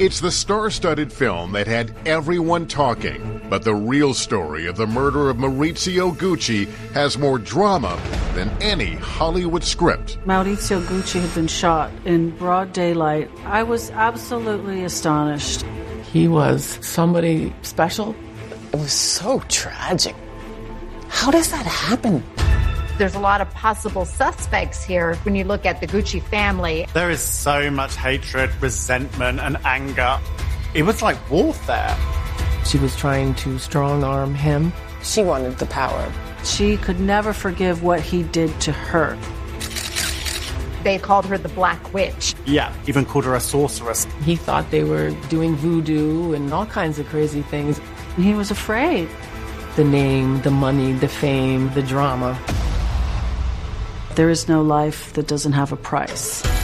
It's the star-studded film that had everyone talking. But the real story of the murder of Maurizio Gucci has more drama than any Hollywood script. Maurizio Gucci had been shot in broad daylight. I was absolutely astonished. He was somebody special. It was so tragic. How does that happen? There's a lot of possible suspects here when you look at the Gucci family. There is so much hatred, resentment, and anger. It was like warfare. She was trying to strong-arm him. She wanted the power. She could never forgive what he did to her. They called her the Black Witch. Yeah, even called her a sorceress. He thought they were doing voodoo and all kinds of crazy things. He was afraid. The name, the money, the fame, the drama. There is no life that doesn't have a price.